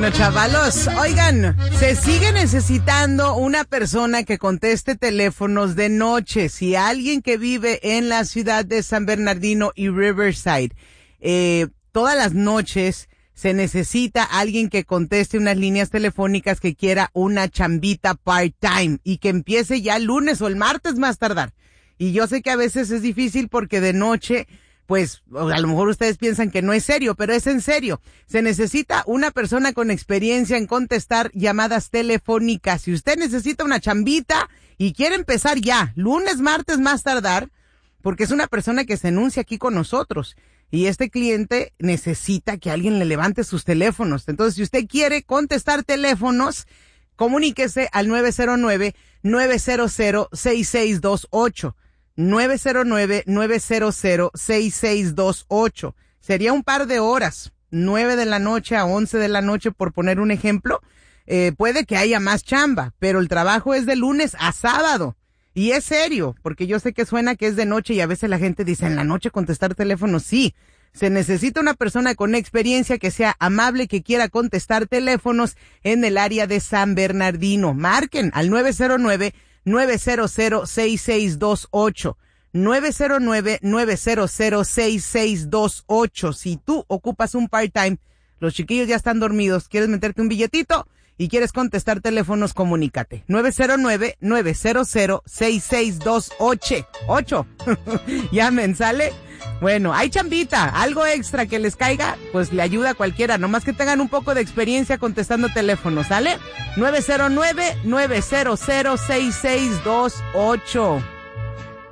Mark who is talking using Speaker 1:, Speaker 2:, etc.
Speaker 1: Bueno, chavalos, oigan, se sigue necesitando una persona que conteste teléfonos de noche. Si alguien que vive en la ciudad de San Bernardino y Riverside, todas las noches se necesita alguien que conteste unas líneas telefónicas que quiera una chambita part-time y que empiece ya el lunes o el martes más tardar. Y yo sé que a veces es difícil porque de noche, pues a lo mejor ustedes piensan que no es serio, pero es en serio. Se necesita una persona con experiencia en contestar llamadas telefónicas. Si usted necesita una chambita y quiere empezar ya, lunes, martes más tardar, porque es una persona que se anuncia aquí con nosotros. Y este cliente necesita que alguien le levante sus teléfonos. Entonces, si usted quiere contestar teléfonos, comuníquese al 909-900-6628. 909-900-6628. Sería un par de horas, 9 de la noche a 11 de la noche, por poner un ejemplo. Puede que haya más chamba, pero el trabajo es de lunes a sábado. Y es serio, porque yo sé que suena que es de noche y a veces la gente dice, en la noche contestar teléfonos, sí. Se necesita una persona con experiencia que sea amable, que quiera contestar teléfonos en el área de San Bernardino. Marquen al 909-900-6628. 909-900-6628. Si tú ocupas un part-time, los chiquillos ya están dormidos, quieres meterte un billetito y quieres contestar teléfonos, comunícate. 909-900-6628. Llamen, ¿sale? Bueno, hay chambita, algo extra que les caiga, pues le ayuda a cualquiera, nomás que tengan un poco de experiencia contestando teléfonos, ¿sale? 909-900-6628.